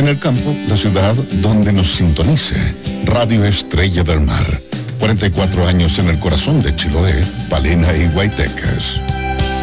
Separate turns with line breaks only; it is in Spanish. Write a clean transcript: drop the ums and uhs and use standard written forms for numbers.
el campo, la ciudad, donde nos sintonice. Radio Estrella del Mar. 44 años en el corazón de Chiloé, Palena y Guaytecas.